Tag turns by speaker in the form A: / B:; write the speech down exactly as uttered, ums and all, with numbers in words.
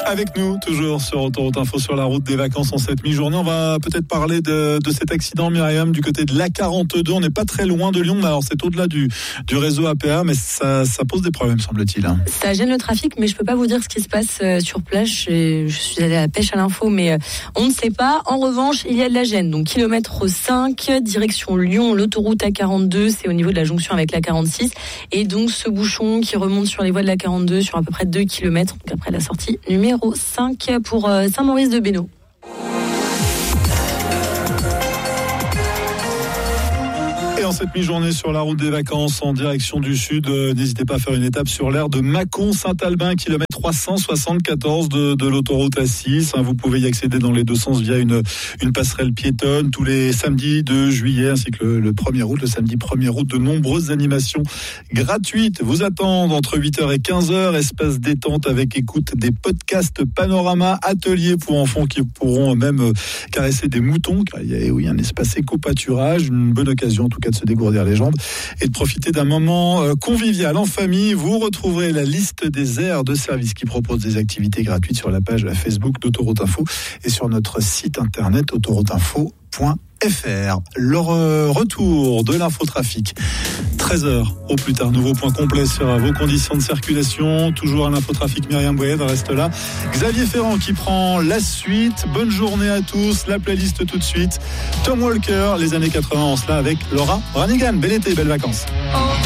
A: Avec nous, toujours sur Autoroute Info, sur la route des vacances en cette mi-journée. On va peut-être parler de, de cet accident, Myriam, du côté de l'A quarante-deux. On n'est pas très loin de Lyon, mais alors c'est au-delà du, du réseau A P A, mais ça, ça pose des problèmes, semble-t-il. Hein.
B: Ça gêne le trafic, mais je peux pas vous dire ce qui se passe euh, sur place. Je, je suis allée à la pêche à l'info, mais euh, on ne sait pas. En revanche, il y a de la gêne. Donc, kilomètre cinq, direction Lyon, l'autoroute A quarante-deux, c'est au niveau de la jonction avec l'A quarante-six. Et donc, ce bouchon qui remonte sur les voies de l'A quarante-deux sur à peu près deux kilomètres, donc après la sortie numéro cinq pour Saint-Maurice-de-Bénaud.
A: Et en cette mi-journée sur la route des vacances en direction du sud, euh, n'hésitez pas à faire une étape sur l'aire de Mâcon-Saint-Albin, kilomètre trois cent soixante-quatorze de, de l'autoroute A six. Hein, vous pouvez y accéder dans les deux sens via une, une passerelle piétonne tous les samedis de juillet ainsi que le, le premier août. Le samedi premier août, de nombreuses animations gratuites vous attendent entre huit heures et quinze heures. Espace détente avec écoute des podcasts Panorama, ateliers pour enfants qui pourront même euh, caresser des moutons, car il y a oui, un espace éco-pâturage, une bonne occasion en tout cas de se dégourdir les jambes et de profiter d'un moment euh, convivial en famille. Vous retrouverez la liste des aires de service qui proposent des activités gratuites sur la page Facebook d'Autoroute Info et sur notre site internet autoroute info point f r. Le re- retour de l'infotrafic, treize heures au plus tard. Nouveau point complet sur vos conditions de circulation. Toujours à l'infotrafic, Myriam Boyed reste là. Xavier Ferrand qui prend la suite. Bonne journée à tous. La playlist tout de suite. Tom Walker, les années quatre-vingts en cela avec Laura Branigan. Bel été, belles vacances.